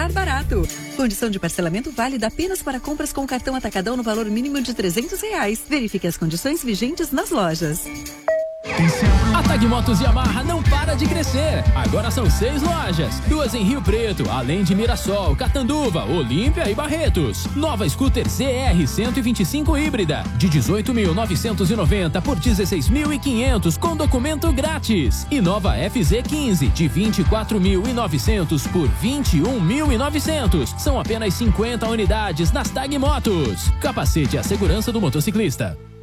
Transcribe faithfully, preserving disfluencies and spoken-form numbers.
comprar barato. Condição de parcelamento válida apenas para compras com cartão Atacadão no valor mínimo de trezentos reais. Verifique as condições vigentes nas lojas. A Tag Motos Yamaha não para de crescer. Agora são seis lojas. Duas em Rio Preto, além de Mirassol, Catanduva, Olímpia e Barretos. Nova Scooter Z R cento e vinte e cinco híbrida, de dezoito mil novecentos e noventa por dezesseis mil e quinhentos com documento grátis. E nova F Z quinze, de vinte e quatro mil e novecentos por vinte e um mil e novecentos. São apenas cinquenta unidades nas Tag Motos. Capacete é a segurança do motociclista.